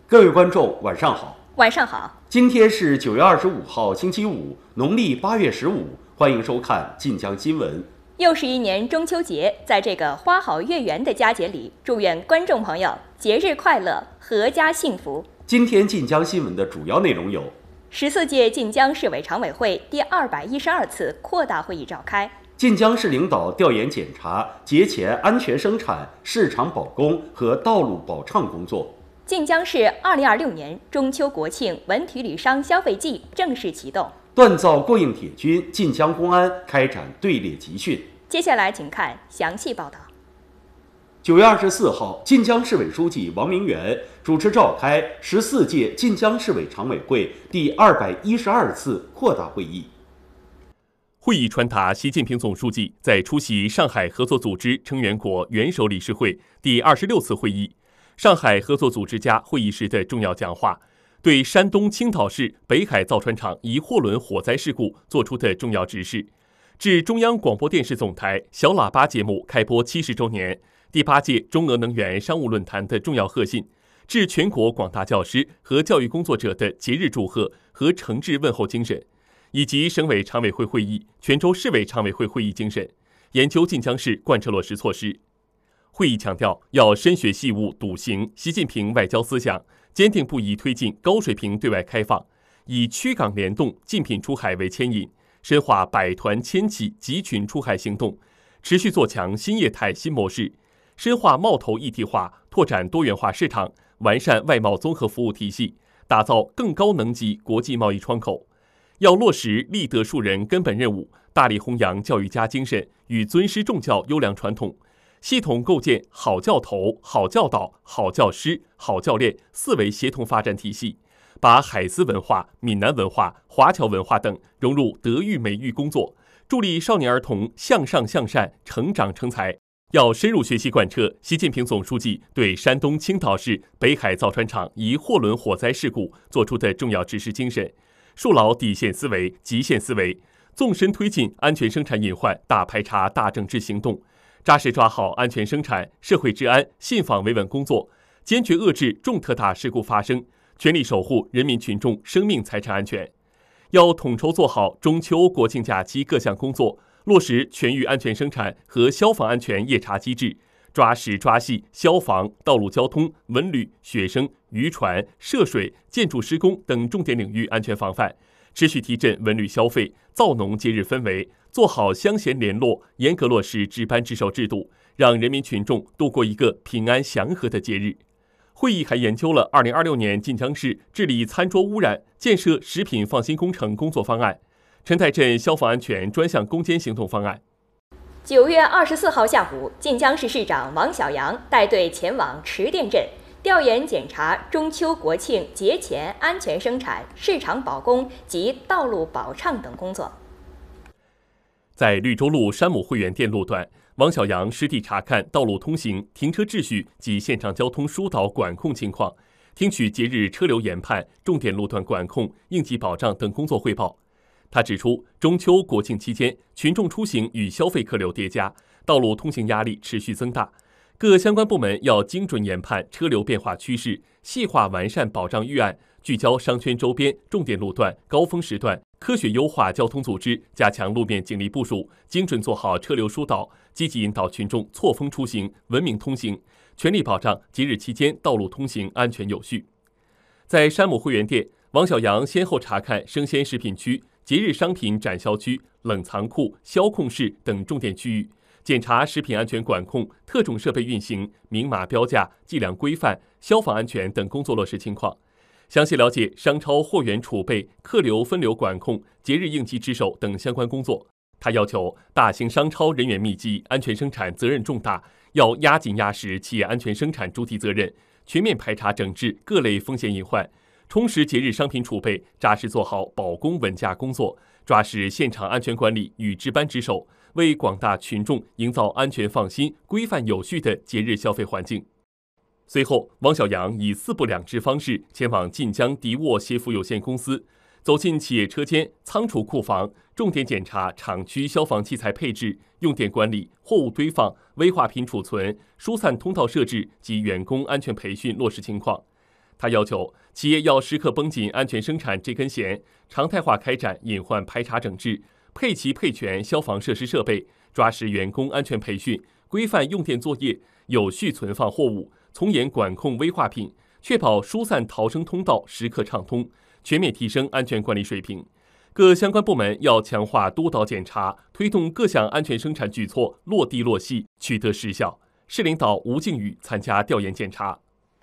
各位观众，晚上好。 晚上好。 今天是9月25号，星期五，农历8月15。欢迎收看晋江新闻。 又是一年中秋节，在这个花好月圆的佳节里，祝愿观众朋友节日快乐，阖家幸福。 今天晋江新闻的主要内容有 ：14届晋江市委常委会第212次扩大会议召开。 晋江市领导调研检查节前安全生产、市场保供和道路保畅工作。 晋江市2026年中秋国庆文体旅商消费季正式启动。 锻造过硬铁军，晋江公安开展队列集训。 接下来请看详细报道。 9月24号，晋江市委书记王明元主持召开14届晋江市委常委会第212次扩大会议。 会议传达习近平总书记在出席上海合作组织成员国元首理事会第26次会议、上海合作组织家会议时的重要讲话，对山东青岛市北海造船厂一货轮火灾事故作出的重要指示，致中央广播电视总台小喇叭节目开播70周年、第8届中俄能源商务论坛的重要贺信，致全国广大教师和教育工作者的节日祝贺和诚挚问候精神，以及省委常委会会议、泉州市委常委会会议精神，研究晋江市贯彻落实措施。会议强调，要深学细悟笃行习近平外交思想，坚定不移推进高水平对外开放，以区港联动、竞品出海为牵引，深化百团千企集群出海行动，持续做强新业态新模式，深化贸投一体化，拓展多元化市场，完善外贸综合服务体系，打造更高能级国际贸易窗口。要落实立德树人根本任务，大力弘扬教育家精神与尊师重教优良传统，系统构建好教头、好教导、好教师、好教练4维协同发展体系，把海思文化、闽南文化、华侨文化等融入德育美育工作，助力少年儿童向上向善、成长成才。要深入学习贯彻习近平总书记对山东青岛市北海造船厂一货轮火灾事故作出的重要指示精神，树牢底线思维、极限思维，纵深推进安全生产隐患大排查、大整治行动，扎实抓好安全生产、社会治安、信访维稳工作，坚决遏制重特大事故发生，全力守护人民群众生命财产安全。要统筹做好中秋国庆假期各项工作，落实全域安全生产和消防安全夜查机制，抓实抓细消防、道路交通、文旅、学生、渔船、涉水、建筑施工等重点领域安全防范，持续提振文旅消费，造浓节日氛围，做好乡贤联络，严格落实值班值守制度，让人民群众度过一个平安祥和的节日。会议还研究了2026年晋江市治理餐桌污染、建设食品放心工程工作方案、陈台镇消防安全专项攻坚行动方案。 9月24号下午，晋江市市长王小杨带队前往池店镇，调研检查中秋国庆节前安全生产、市场保供及道路保畅等工作。 在绿洲路山姆会员店路段，王小杨实地查看道路通行、停车秩序及现场交通疏导管控情况，听取节日车流研判、重点路段管控、应急保障等工作汇报。他指出，中秋国庆期间，群众出行与消费客流叠加，道路通行压力持续增大，各相关部门要精准研判车流变化趋势，细化完善保障预案，聚焦商圈周边重点路段、高峰时段，科学优化交通组织，加强路面警力部署，精准做好车流疏导，积极引导群众错峰出行、文明通行，全力保障节日期间道路通行安全有序。在山姆会员店，王小杨先后查看生鲜食品区、节日商品展销区、冷藏库、销控室等重点区域，检查食品安全管控、特种设备运行、明码标价、计量规范、消防安全等工作落实情况，详细了解商超货源储备、客流分流管控、节日应急值守等相关工作。他要求大型商超人员密集，安全生产责任重大，要压紧压实企业安全生产主体责任，全面排查整治各类风险隐患，充实节日商品储备，扎实做好保供稳价工作，抓实现场安全管理与值班值守，为广大群众营造安全放心、规范有序的节日消费环境。随后，王小杨以4不2支方式前往晋江迪沃协孚有限公司，走进企业车间、仓储库房，重点检查厂区消防器材配置、用电管理、货物堆放、危化品储存、疏散通道设置及员工安全培训落实情况。 他要求企业要时刻绷紧安全生产这根弦，常态化开展隐患排查整治，配齐配全消防设施设备，抓实员工安全培训，规范用电作业，有序存放货物，从严管控危化品，确保疏散逃生通道时刻畅通，全面提升安全管理水平。各相关部门要强化督导检查，推动各项安全生产举措落地落细，取得实效。市领导吴靖宇参加调研检查。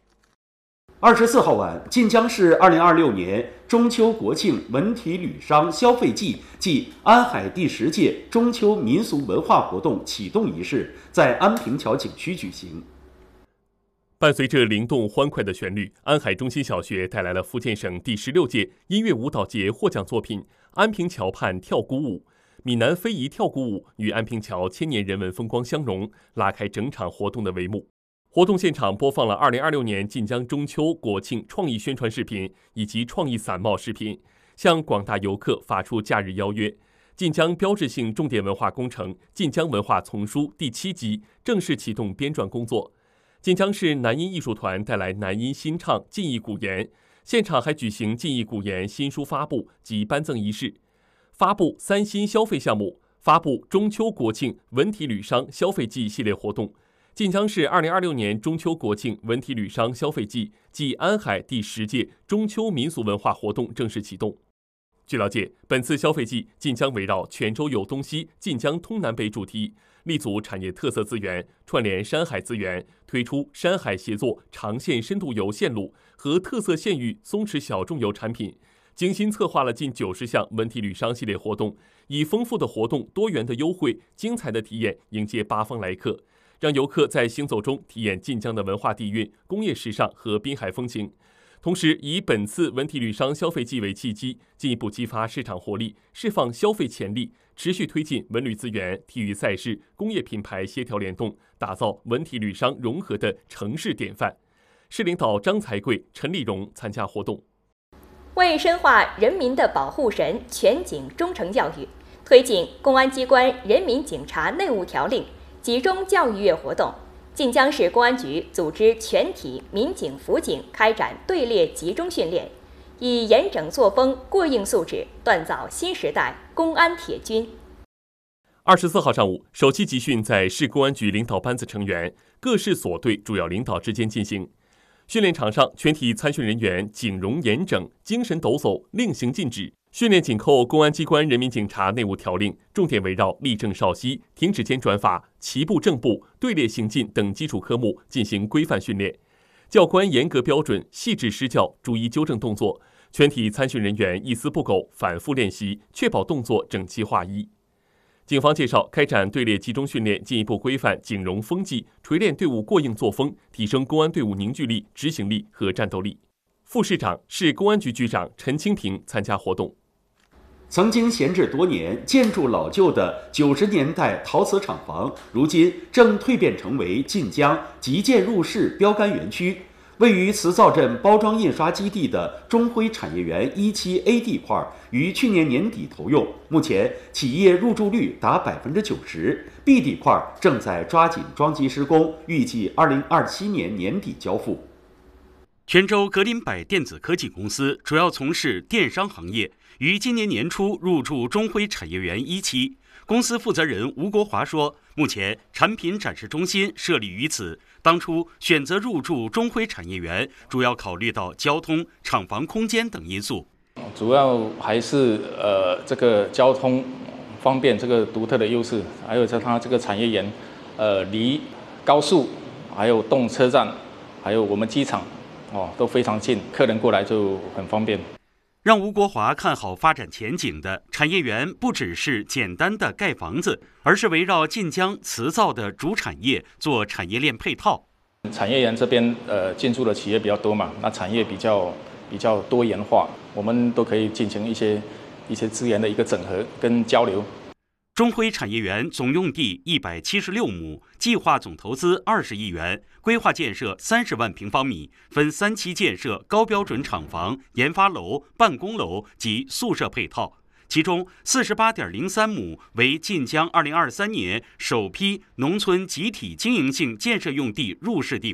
24号晚，晋江市2026年中秋国庆文体旅商消费季暨安海第10届中秋民俗文化活动启动仪式在安平桥景区举行。 伴随着灵动欢快的旋律，安海中心小学带来了福建省第16届音乐舞蹈节获奖作品《安平桥畔跳鼓舞》。闽南非遗跳鼓舞与安平桥千年人文风光相融，拉开整场活动的帷幕。活动现场播放了2026年晋江中秋国庆创意宣传视频以及创意散帽视频，向广大游客发出假日邀约。晋江标志性重点文化工程《晋江文化丛书》第7集正式启动编撰工作。晋江市南音艺术团带来南音新唱晋义古言，现场还举行晋义古言新书发布及颁赠仪式，发布3新消费项目，发布中秋国庆文体旅商消费季系列活动。晋江市2026年中秋国庆文体旅商消费季暨安海第10届中秋民俗文化活动正式启动。据了解，本次消费季晋江围绕泉州有东西，晋江通南北主题，立足产业特色资源，串联山海资源，推出山海协作长线深度游线路和特色县域松弛小众游产品，精心策划了近90项文体旅商系列活动，以丰富的活动、多元的优惠、精彩的体验迎接八方来客，让游客在行走中体验晋江的文化底蕴、工业时尚和滨海风情。同时，以本次文体旅商消费季为契机，进一步激发市场活力，释放消费潜力，持续推进文旅资源、体育赛事、工业品牌协调联动，打造文体旅商融合的城市典范。市领导张才贵、陈丽蓉参加活动。 为深化人民的保护神全警忠诚教育，推进公安机关人民警察内务条令集中教育月活动，晋江市公安局组织全体民警辅警开展队列集中训练，以严整作风、过硬素质锻造新时代公安铁军。 24号上午，首期集训在市公安局领导班子成员、各市所队主要领导之间进行。训练场上，全体参训人员警容严整，精神抖擞，令行禁止。训练紧扣公安机关人民警察内务条令，重点围绕立正稍息、停止间转法、齐步正步、队列行进等基础科目进行规范训练。教官严格标准、细致施教，逐一纠正动作。全体参训人员一丝不苟，反复练习，确保动作整齐划一。警方介绍，开展队列集中训练，进一步规范警容风纪，锤炼队伍过硬作风，提升公安队伍凝聚力、执行力和战斗力。副市长、市公安局局长陈清平参加活动。 曾经闲置多年、建筑老旧的90年代陶瓷厂房，如今正蜕变成为晋江极建入市标杆园区。位于磁造镇包装印刷基地的中辉产业园1期 A 地块于去年年底投用，目前企业入驻率达90%。B 地块正在抓紧装机施工，预计2027年年底交付。 泉州格林百电子科技公司主要从事电商行业，于今年年初入驻中辉产业园1期。公司负责人吴国华说，目前产品展示中心设立于此，当初选择入驻中辉产业园，主要考虑到交通、厂房空间等因素。 主要还是这个交通方便这个独特的优势，还有它这个产业园离高速、还有动车站、还有我们机场都非常近，客人过来就很方便。 让吴国华看好发展前景的产业园，不只是简单的盖房子，而是围绕晋江磁造的主产业做产业链配套。 产业园这边进驻的企业比较多嘛，那产业比较多元化，我们都可以进行一些资源的一个整合跟交流。 中辉产业园总用地176亩，计划总投资20亿元，规划建设30万平方米，分3期建设高标准厂房、研发楼、办公楼及宿舍配套。其中48.03亩为晋江2023年首批农村集体经营性建设用地入市地块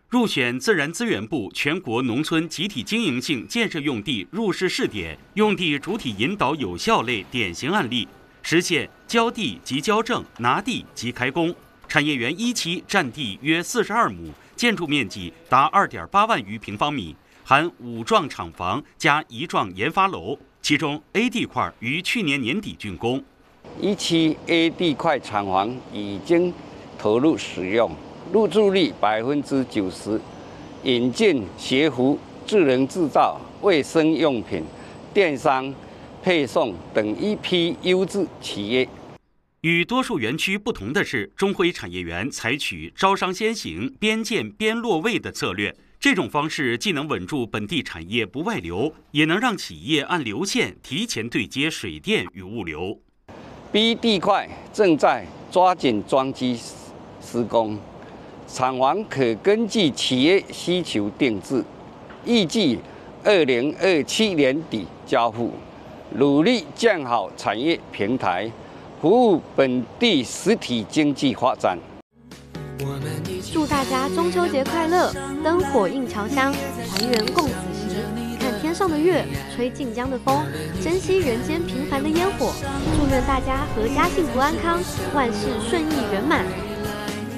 入选自然资源部全国农村集体经营性建设用地入市试点、用地主体引导有效类典型案例，实现交地即交证、拿地即开工。产业园1期占地约42亩，建筑面积达2.8万余平方米，含5幢厂房加1幢研发楼。其中 A 地块于去年年底竣工。 1期 A 地块厂房已经投入使用。入住率90%，引进学服、智能制造、卫生用品、电商、配送等一批优质企业。 与多数园区不同的是，中辉产业园采取招商先行、边建边落位的策略。这种方式既能稳住本地产业不外流，也能让企业按流线提前对接水电与物流。 B 地块正在抓紧装机施工。厂房可根据企业需求定制，预计2027年底交付，努力建好产业平台，服务本地实体经济发展。 祝大家中秋节快乐，灯火映侨乡，团圆共此时。看天上的月，吹晋江的风，珍惜人间平凡的烟火。祝愿大家阖家幸福安康，万事顺意圆满。